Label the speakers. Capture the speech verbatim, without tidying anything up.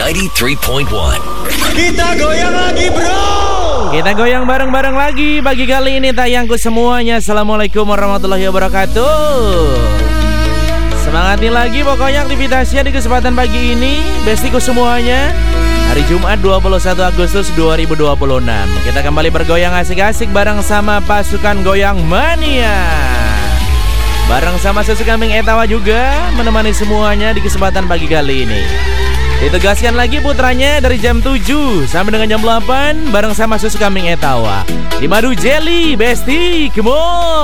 Speaker 1: ninety-three point one.
Speaker 2: Kita goyang lagi, bro.
Speaker 3: Kita goyang bareng-bareng lagi. Pagi kali ini tayangku semuanya. Assalamualaikum warahmatullahi wabarakatuh. Semangatin lagi pokoknya aktivitasnya di kesempatan pagi ini. Bestiku semuanya, hari Jumat dua puluh satu Agustus dua ribu dua puluh enam. Kita kembali bergoyang asik-asik bareng sama pasukan Goyang Mania. Bareng sama Susu Kambing Etawa juga menemani semuanya di kesempatan pagi kali ini. Ditugaskan lagi putranya dari jam tujuh sampai dengan jam delapan bareng sama Susu Kambing Etawa di Madu Jelly, Besti, come on.